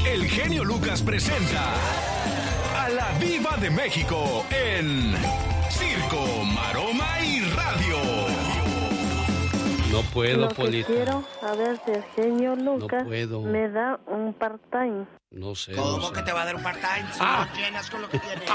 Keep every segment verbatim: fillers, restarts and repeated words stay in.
el genio Lucas presenta a la Diva de México en Circo, Maroma y Radio. No puedo, Lo que Polito. quiero saber si el genio Lucas No puedo. me da un part-time. No sé. ¿Cómo no sé. que te va a dar un part-time si Ah. no llenas con lo que tienes?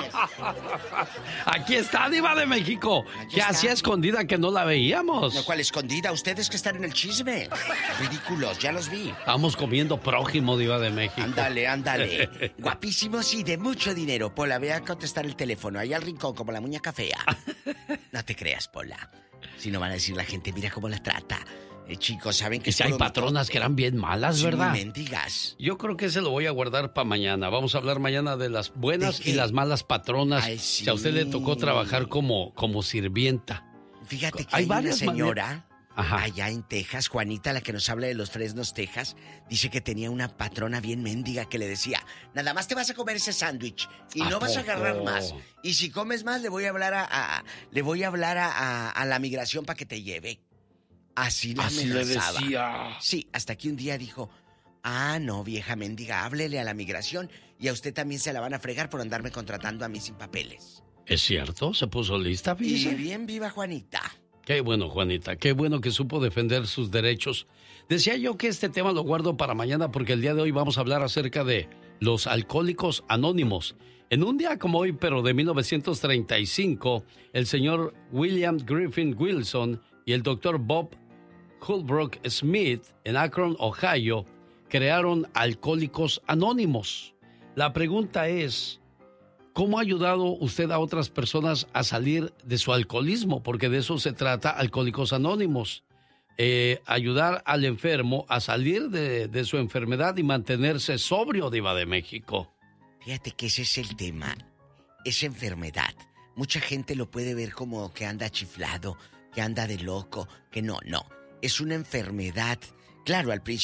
Aquí está, Diva de México. Aquí Que está. hacía escondida que no la veíamos. No, ¿cuál escondida? Ustedes que están en el chisme. Ridículos, ya los vi. Estamos comiendo prójimo, Diva de México. Ándale, ándale. Guapísimos y de mucho dinero. Pola, ve a contestar el teléfono. Ahí al rincón, como la muñeca fea. No te creas, Pola. Si no van a decir la gente, mira cómo la trata. Eh, chicos, saben que... Y si hay patronas que eran bien malas, ¿verdad? Sí, mendigas. Yo creo que ese lo voy a guardar para mañana. Vamos a hablar mañana de las buenas ¿De qué? y las malas patronas. Ay, sí. Si a usted le tocó trabajar como, como sirvienta. Fíjate que Hay hay, una varias señora Ajá. allá en Texas, Juanita, la que nos habla de los Fresnos, Texas, dice que tenía una patrona bien mendiga que le decía, nada más te vas a comer ese sándwich y ¿A no vas a poco? agarrar más. Y si comes más, le voy a hablar a, a- le voy a hablar a, a- a la migración para que te lleve. Así la Así le amenazaba. decía. Sí, hasta que un día dijo, ah, no, vieja mendiga, háblele a la migración y a usted también se la van a fregar por andarme contratando a mí sin papeles. ¿Es cierto? ¿Se puso lista, Y fíjese? bien viva Juanita. Qué bueno, Juanita. Qué bueno que supo defender sus derechos. Decía yo que este tema lo guardo para mañana porque el día de hoy vamos a hablar acerca de los alcohólicos anónimos. En un día como hoy, pero de mil novecientos treinta y cinco, el señor William Griffin Wilson y el doctor Bob Holbrook Smith en Akron, Ohio, crearon Alcohólicos Anónimos. La pregunta es, ¿cómo ha ayudado usted a otras personas a salir de su alcoholismo? Porque de eso se trata Alcohólicos Anónimos. Eh, ayudar al enfermo a salir de, de su enfermedad y mantenerse sobrio, Diva de México. Fíjate que ese es el tema, esa enfermedad. Mucha gente lo puede ver como que anda chiflado, que anda de loco, que no, no. Es una enfermedad. Claro, al principio